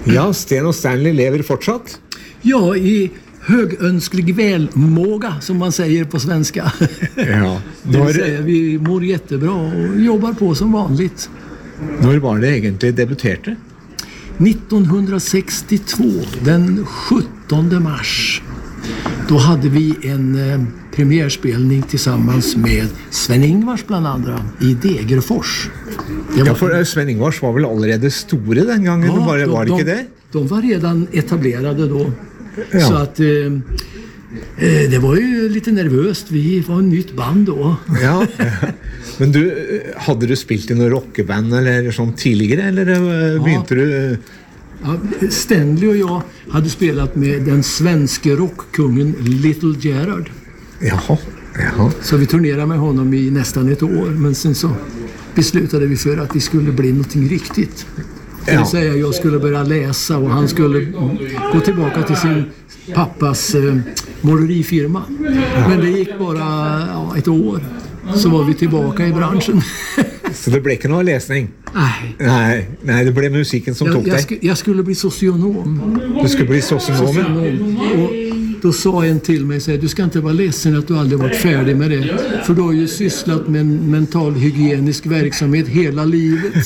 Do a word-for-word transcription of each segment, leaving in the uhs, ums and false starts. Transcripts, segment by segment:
Ja, Sten och Stanley lever fortsatt. Ja, i högönsklig välmåga som man säger på svenska. Ja, Det vill säga, vi mår jättebra och jobbar på som vanligt. När var det egentligen debuterade? nittonhundrasextiotvå, den sjuttonde mars. Då hade vi en eh, premiärspelning tillsammans med Sven-Ingvars bland andra i Degerfors. Det var, Ja, för Sven-Ingvars var väl allerede store den gången, Ja, var, de, var det de, inte det? De var redan etablerade då. Ja. Så att eh, eh, det var ju lite nervöst. Vi var en nytt band då. Ja, men du, hade du spelat i någon rockband eller sånt tidigare, eller ja. Begynte du? Ja, Stanley och jag hade spelat med den svenska rockkungen Little Gerard. Jaha, jaha. Så vi turnerade med honom i nästan ett år. Men sen så beslutade vi för att vi skulle bli någonting riktigt. Det vill säga, jag skulle börja läsa och han skulle gå tillbaka till sin pappas eh, målerifirma. Men det gick bara ja, ett år. Så var vi tillbaka i branschen. Så det blev inte någon läsning? Nej. Nej, nej, det blev musiken som jag, tog dig. Jag, sk- jag skulle bli socionom. Du skulle bli socionom? socionom. Och då sa en till mig, så här, du ska inte vara ledsen att du aldrig varit färdig med det. För du har ju sysslat med en mental hygienisk verksamhet hela livet.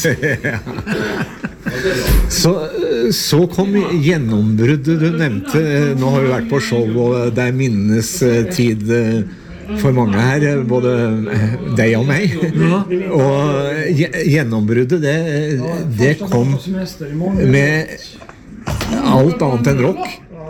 Så, så kom genombruddet du nämnde. Nu har vi varit på show och det är minnestid för många här, både dig och mig. Ja. Och genombruddet det, det kom med allt annat än rock.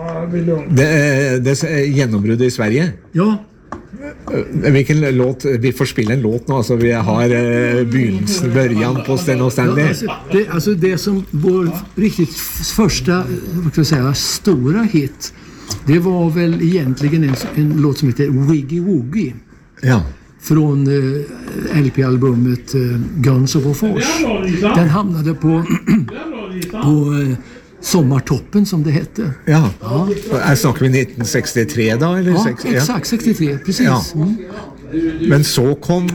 Det, det genombruddet i Sverige. Ja. Vilken låt, vi får spela en låt nu, alltså vi har uh, begynnelsen, början på Sten och Stanley. Ja, alltså, det, alltså det som vår riktigt första, vad ska jag säga, stora hit, det var väl egentligen en, en låt som heter Wiggy Woogie. Ja. Från uh, L P-albumet uh, Guns of Force. Den hamnade på, på uh, Sommartoppen som det hette. Ja, ja. Jag snackar vi nittonhundrasextiotre då? Eller ja, sex, exakt, sextiotre, precis. Ja. Mm. Men så kom,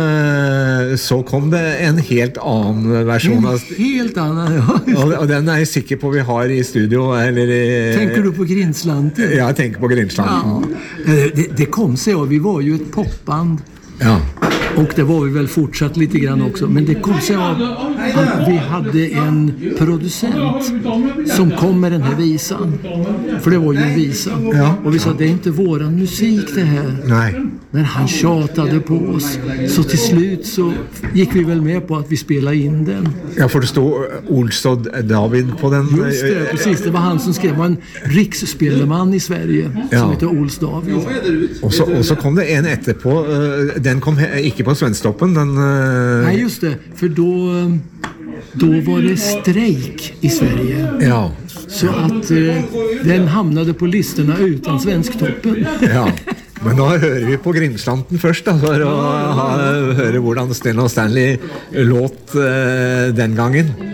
så kom det en helt annan version. En helt annan, ja. Och, och den är jag säker på vi har i studio. Eller i, tänker du på Grindslanten? Ja, jag tänker på Grindslanten. Ja. Det, det kom sig av, vi var ju ett popband. Ja. Och det var vi väl fortsatt lite grann också. Men det kom sig av att vi hade en producent som kom med den här visan. För det var ju en visa. Ja. Och vi sa, det är inte våran musik det här. Nej. Men han tjatade på oss. Så till slut så gick vi väl med på att vi spelade in den. Jag får det stå Olstad David på den. Just det, precis. Det var han som skrev. Det var en riksspelman i Sverige ja. som heter Olstad David. Och så, och så kom det en etterpå. Den kom inte på Svensktoppen. Den, nej, just det. För då, då var det strejk i Sverige. Ja. Så att eh, den hamnade på listorna utan Svensktoppen. Ja. Men då hör vi på Grindslanten först då, för att höra hur Sten och Stanley låt eh, den gången.